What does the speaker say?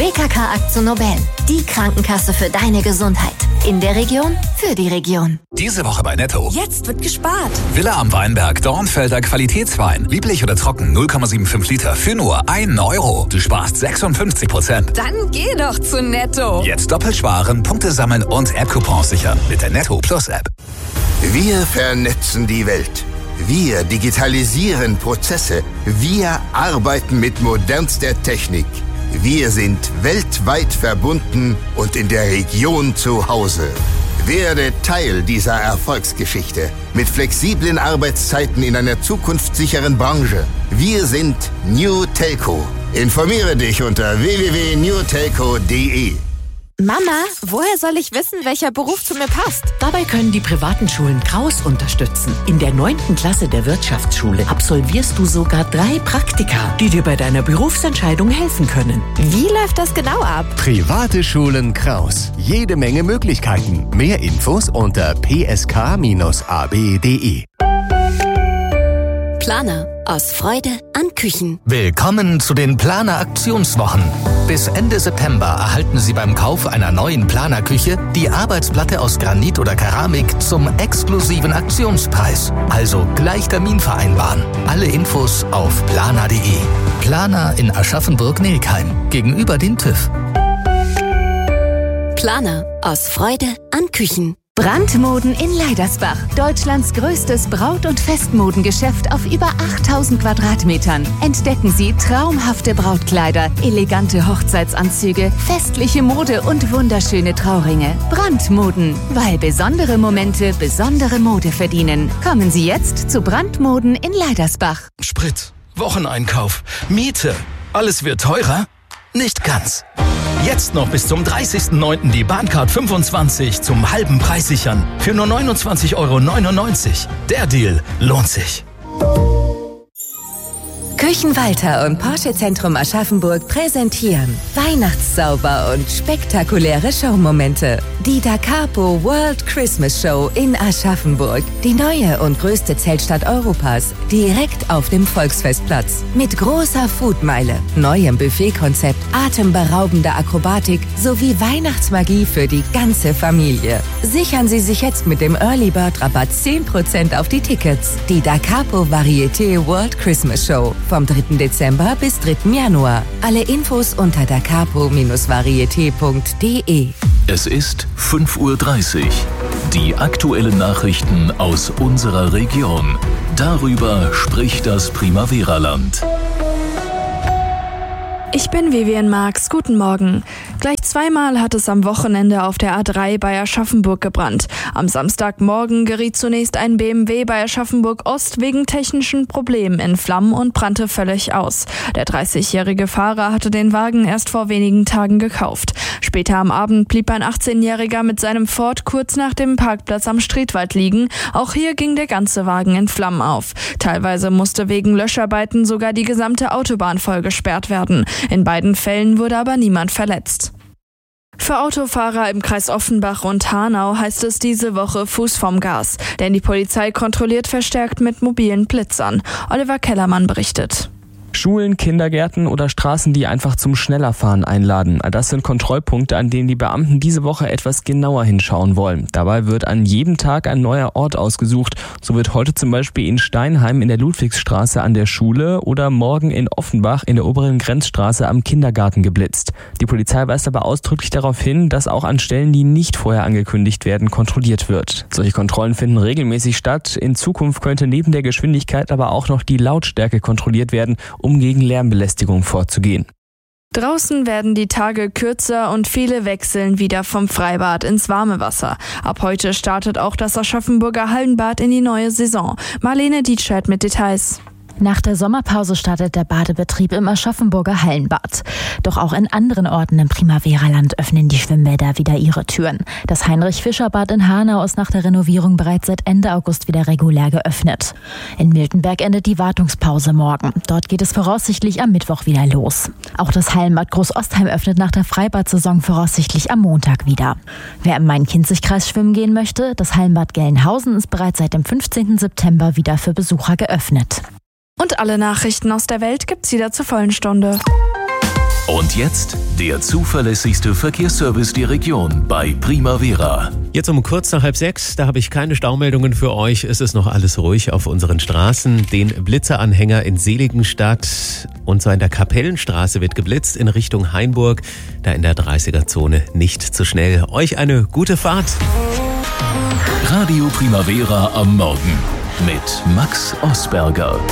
WKK AkzoNobel, die Krankenkasse für deine Gesundheit. In der Region, für die Region. Diese Woche bei Netto. Jetzt wird gespart. Villa am Weinberg, Dornfelder Qualitätswein. Lieblich oder trocken, 0,75 Liter für nur 1 Euro. Du sparst 56%. Dann geh doch zu Netto. Jetzt doppelt sparen, Punkte sammeln und App-Coupons sichern mit der Netto Plus App. Wir vernetzen die Welt. Wir digitalisieren Prozesse. Wir arbeiten mit modernster Technik. Wir sind weltweit verbunden und in der Region zu Hause. Werde Teil dieser Erfolgsgeschichte mit flexiblen Arbeitszeiten in einer zukunftssicheren Branche. Wir sind New Telco. Informiere dich unter www.newtelco.de. Mama, woher soll ich wissen, welcher Beruf zu mir passt? Dabei können die privaten Schulen Kraus unterstützen. In der 9. Klasse der Wirtschaftsschule absolvierst du sogar 3 Praktika, die dir bei deiner Berufsentscheidung helfen können. Wie läuft das genau ab? Private Schulen Kraus. Jede Menge Möglichkeiten. Mehr Infos unter psk-ab.de. Planer. Aus Freude an Küchen. Willkommen zu den Planer-Aktionswochen. Bis Ende September erhalten Sie beim Kauf einer neuen Planer-Küche die Arbeitsplatte aus Granit oder Keramik zum exklusiven Aktionspreis. Also gleich Termin vereinbaren. Alle Infos auf planer.de. Planer in Aschaffenburg-Nelkheim gegenüber den TÜV. Planer. Aus Freude an Küchen. Brandmoden in Leidersbach. Deutschlands größtes Braut- und Festmodengeschäft auf über 8000 Quadratmetern. Entdecken Sie traumhafte Brautkleider, elegante Hochzeitsanzüge, festliche Mode und wunderschöne Trauringe. Brandmoden, weil besondere Momente besondere Mode verdienen. Kommen Sie jetzt zu Brandmoden in Leidersbach. Sprit, Wocheneinkauf, Miete. Alles wird teurer? Nicht ganz. Jetzt noch bis zum 30.09. die Bahncard 25 zum halben Preis sichern. Für nur 29,99 €. Der Deal lohnt sich. Küchenwalter und Porsche Zentrum Aschaffenburg präsentieren Weihnachtszauber und spektakuläre Showmomente. Die Da Capo World Christmas Show in Aschaffenburg. Die neue und größte Zeltstadt Europas. Direkt auf dem Volksfestplatz. Mit großer Foodmeile, neuem Buffetkonzept, atemberaubender Akrobatik sowie Weihnachtsmagie für die ganze Familie. Sichern Sie sich jetzt mit dem Early Bird Rabatt 10% auf die Tickets. Die Da Capo Varieté World Christmas Show. Vom 3. Dezember bis 3. Januar. Alle Infos unter dacapo-varieté.de. Es ist 5:30 Uhr. Die aktuellen Nachrichten aus unserer Region. Darüber spricht das Primavera-Land. Ich bin Vivian Marx, guten Morgen. Gleich zweimal hat es am Wochenende auf der A3 bei Aschaffenburg gebrannt. Am Samstagmorgen geriet zunächst ein BMW bei Aschaffenburg Ost wegen technischen Problemen in Flammen und brannte völlig aus. Der 30-jährige Fahrer hatte den Wagen erst vor wenigen Tagen gekauft. Später am Abend blieb ein 18-Jähriger mit seinem Ford kurz nach dem Parkplatz am Striedwald liegen. Auch hier ging der ganze Wagen in Flammen auf. Teilweise musste wegen Löscharbeiten sogar die gesamte Autobahn vollgesperrt werden. In beiden Fällen wurde aber niemand verletzt. Für Autofahrer im Kreis Offenbach und Hanau heißt es diese Woche Fuß vom Gas, denn die Polizei kontrolliert verstärkt mit mobilen Blitzern. Oliver Kellermann berichtet. Schulen, Kindergärten oder Straßen, die einfach zum Schnellerfahren einladen. Das sind Kontrollpunkte, an denen die Beamten diese Woche etwas genauer hinschauen wollen. Dabei wird an jedem Tag ein neuer Ort ausgesucht. So wird heute zum Beispiel in Steinheim in der Ludwigsstraße an der Schule oder morgen in Offenbach in der oberen Grenzstraße am Kindergarten geblitzt. Die Polizei weist aber ausdrücklich darauf hin, dass auch an Stellen, die nicht vorher angekündigt werden, kontrolliert wird. Solche Kontrollen finden regelmäßig statt. In Zukunft könnte neben der Geschwindigkeit aber auch noch die Lautstärke kontrolliert werden, um gegen Lärmbelästigung vorzugehen. Draußen werden die Tage kürzer und viele wechseln wieder vom Freibad ins warme Wasser. Ab heute startet auch das Aschaffenburger Hallenbad in die neue Saison. Marlene Dietscheid mit Details. Nach der Sommerpause startet der Badebetrieb im Aschaffenburger Hallenbad. Doch auch in anderen Orten im Primavera-Land öffnen die Schwimmbäder wieder ihre Türen. Das Heinrich-Fischer-Bad in Hanau ist nach der Renovierung bereits seit Ende August wieder regulär geöffnet. In Miltenberg endet die Wartungspause morgen. Dort geht es voraussichtlich am Mittwoch wieder los. Auch das Hallenbad Großostheim öffnet nach der Freibad-Saison voraussichtlich am Montag wieder. Wer im Main-Kinzig-Kreis schwimmen gehen möchte, das Hallenbad Gelnhausen ist bereits seit dem 15. September wieder für Besucher geöffnet. Und alle Nachrichten aus der Welt gibt's wieder zur vollen Stunde. Und jetzt der zuverlässigste Verkehrsservice der Region bei Primavera. Jetzt um kurz nach 5:30, da habe ich keine Staumeldungen für euch. Es ist noch alles ruhig auf unseren Straßen. Den Blitzeranhänger in Seligenstadt und zwar in der Kapellenstraße wird geblitzt in Richtung Hainburg. Da in der 30er-Zone nicht zu schnell. Euch eine gute Fahrt. Radio Primavera am Morgen mit Max Osberger.